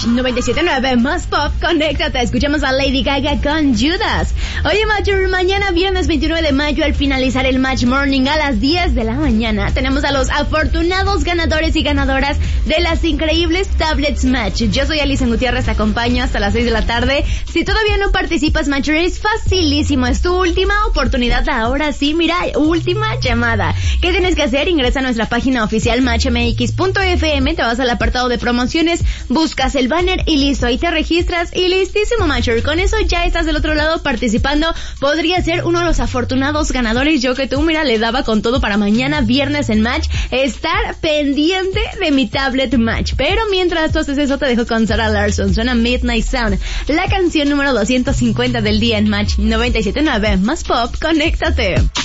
Match 97.9 más pop, conéctate. Escuchamos a Lady Gaga con Judas. Oye, Matcher, mañana viernes 29 de mayo, al finalizar el Match Morning a las 10 de la mañana, tenemos a los afortunados ganadores y ganadoras de las increíbles tablets Match. Yo soy Alison Gutiérrez, te acompaño hasta las 6 de la tarde. Si todavía no participas, Matcher, es facilísimo. Es tu última oportunidad. Ahora sí, mira, última llamada. ¿Qué tienes que hacer? Ingresa a nuestra página oficial matchmx.fm, te vas al apartado de promociones, buscas el banner y listo, ahí te registras y listísimo, Matcher. Con eso ya estás del otro lado participando. Podría ser uno de los afortunados ganadores. Yo que tú, mira, le daba con todo para mañana viernes en Match estar pendiente de mi tablet Match. Pero mientras tú haces eso, te dejo con Sarah Larson. Suena Midnight Sound, la canción número 250 del día en Match 97.9 más pop, conéctate.